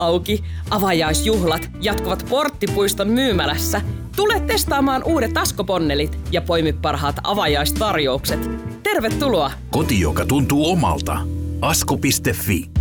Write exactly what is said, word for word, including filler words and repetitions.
auki. Avajaisjuhlat jatkuvat Porttipuiston myymälässä. Tule testaamaan uudet Asko-ponnelit ja poimi parhaat avajaistarjoukset. Tervetuloa! Koti, joka tuntuu omalta. asko piste fi